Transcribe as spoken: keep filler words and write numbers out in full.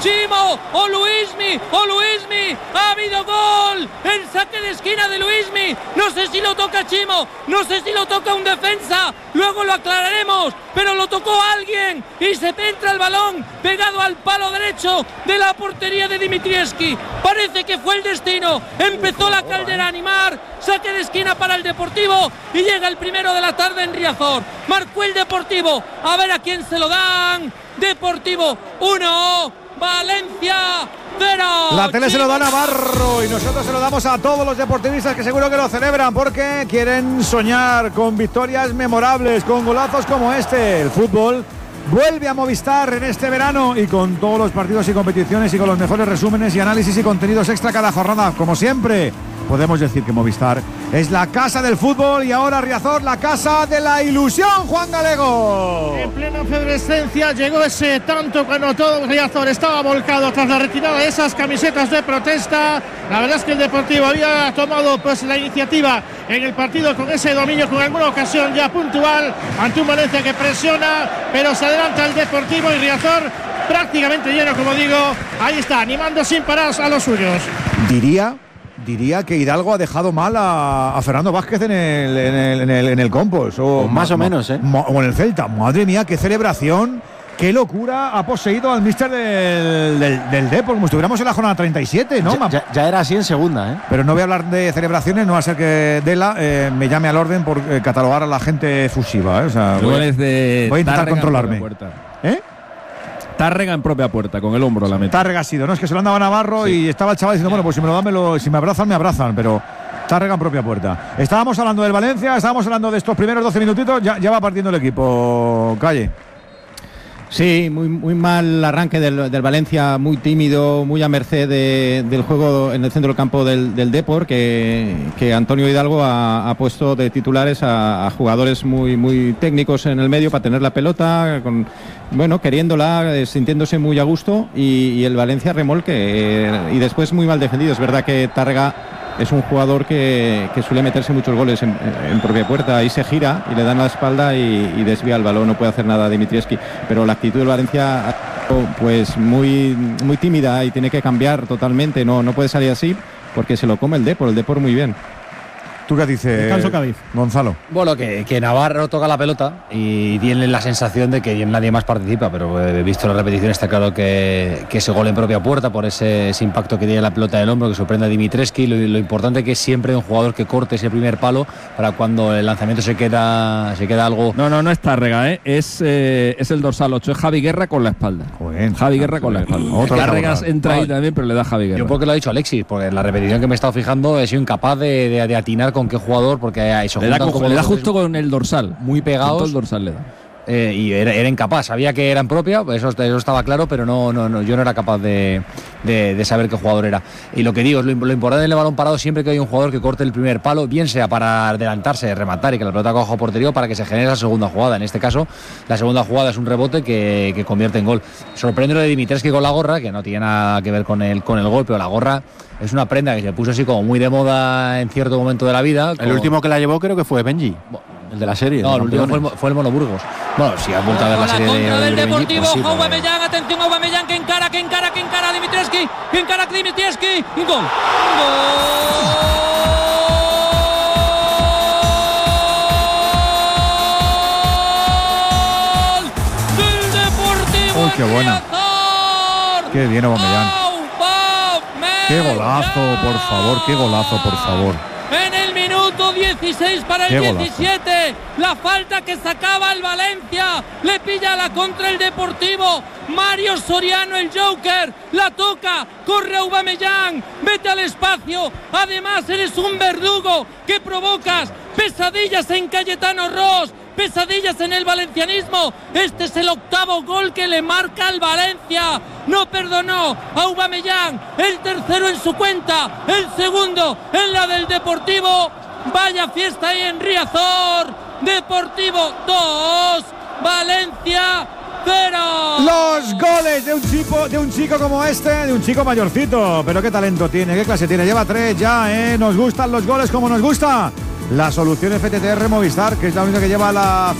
Chimo o Luismi o Luismi. Ha habido gol. El saque de esquina de Luismi. No sé si lo toca Chimo, no sé si lo toca un defensa. Luego lo aclararemos, pero lo tocó alguien y se entra el balón pegado al palo derecho de la portería de Dimitrievski. Parece que fue el destino. Empezó la Caldera a animar. Saque de esquina para el Deportivo y llega el primero de la tarde en Riazor. Marcó el Deportivo. A ver a quién se lo dan. Deportivo uno, Valencia cero. La tele se lo da a Navarro y nosotros se lo damos a todos los deportivistas que seguro que lo celebran porque quieren soñar con victorias memorables, con golazos como este. El fútbol vuelve a Movistar en este verano y con todos los partidos y competiciones y con los mejores resúmenes y análisis y contenidos extra cada jornada, como siempre. Podemos decir que Movistar es la casa del fútbol y ahora Riazor, la casa de la ilusión, Juan Galego. En plena efervescencia llegó ese tanto cuando todo Riazor estaba volcado tras la retirada de esas camisetas de protesta. La verdad es que el Deportivo había tomado pues la iniciativa en el partido con ese dominio, con alguna ocasión ya puntual ante un Valencia que presiona, pero se adelanta el Deportivo y Riazor prácticamente lleno, como digo. Ahí está, animando sin parar a los suyos. Diría... Diría que Hidalgo ha dejado mal a, a Fernando Vázquez en el, en el, en el, en el Compos. O, o más ma, o menos, ¿eh? Ma, o en el Celta. Madre mía, qué celebración, qué locura ha poseído al míster del, del, del Depor, como si estuviéramos en la jornada treinta y siete, ¿no? Ya, ya, ya era así en segunda, ¿eh? Pero no voy a hablar de celebraciones, no va a ser que Dela eh, me llame al orden por eh, catalogar a la gente efusiva, ¿eh? O sea, voy, de voy a intentar controlarme. ¿Eh? Tárrega en propia puerta, con el hombro a la meta. Tárrega ha sido, ¿no? Es que se lo andaba Navarro sí. Y estaba el chaval diciendo, bueno, pues si me lo dan, me lo, si me abrazan, me abrazan, pero Tárrega en propia puerta. Estábamos hablando del Valencia, estábamos hablando de estos primeros doce minutitos, ya, ya va partiendo el equipo, Calle. Sí, muy, muy mal arranque del, del Valencia, muy tímido, muy a merced de, del juego en el centro del campo del, del Depor, que, que Antonio Hidalgo ha, ha puesto de titulares a, a jugadores muy, muy técnicos en el medio para tener la pelota, con, bueno, queriéndola, eh, sintiéndose muy a gusto, y, y el Valencia remolque, eh, y después muy mal defendido. Es verdad que Tárrega es un jugador que, que suele meterse muchos goles en, en propia puerta, ahí se gira y le dan la espalda y, y desvía el balón, no puede hacer nada Dimitrievski, pero la actitud del Valencia pues muy, muy tímida y tiene que cambiar totalmente, no, no puede salir así porque se lo come el Depor, el Depor muy bien. ¿Tú qué dices, Gonzalo? Bueno, que, que Navarro toca la pelota y tiene la sensación de que nadie más participa, pero he visto la repetición, está claro que, que ese gol en propia puerta, por ese, ese impacto que tiene la pelota del hombro, que sorprende a Dimitrievski, lo, lo importante que es siempre un jugador que corte ese primer palo para cuando el lanzamiento se queda, se queda algo... No, no, no es Tárrega, ¿eh? es, eh, es el dorsal ocho, es Javi Guerra con la espalda. Joder, Javi Guerra con la espalda. Tárrega entra ahí también, pero le da Javi Guerra. Yo porque lo ha dicho Alexis, porque en la repetición que me he estado fijando he sido incapaz de, de, de atinar con qué jugador, porque eso le da, como le da justo con el dorsal, muy pegados, todo el dorsal le da. Eh, y era, era incapaz, sabía que era en propia, eso, eso estaba claro, pero no, no, no, yo no era capaz de, de, de saber qué jugador era. Y lo que digo es lo, lo importante del balón parado, siempre que hay un jugador que corte el primer palo, bien sea para adelantarse, rematar y que la pelota coja portería, para que se genere esa segunda jugada. En este caso, la segunda jugada es un rebote que, que convierte en gol. Sorprende lo de Dimitrievski con la gorra, que no tiene nada que ver con el, con el gol, pero la gorra es una prenda que se puso así como muy de moda en cierto momento de la vida. El último que la llevó creo que fue Benji, el de la serie. No, el último fue el, fue el Monoburgos. Bueno, si has vuelto a ver la serie de, del, del Deportivo, Benji, pues sí, Aubameyang, atención Aubameyang, que encara, que encara, que encara Dimitrievski, que encara Dimitrievski, y gol. ¡Gol! Del Deportivo. Uy, qué buena. Qué bien Aubameyang. Qué golazo, por favor, qué golazo, por favor. En el minuto dieciséis para el diecisiete, la falta que sacaba el Valencia, le pilla la contra el Deportivo. Mario Soriano, el Joker, la toca, corre Aubameyang, vete al espacio. Además eres un verdugo que provocas pesadillas en Cayetano Ross, pesadillas en el valencianismo. Este es el octavo gol que le marca al Valencia. No perdonó a Aubameyang, el tercero en su cuenta, el segundo en la del Deportivo. Vaya fiesta ahí en Riazor. Deportivo dos, Valencia cero. Los goles de un chico, de un chico como este, de un chico mayorcito, pero qué talento tiene, qué clase tiene. Lleva tres ya, ¿eh? Nos gustan los goles como nos gusta la solución F T T R Movistar, que es la única que lleva la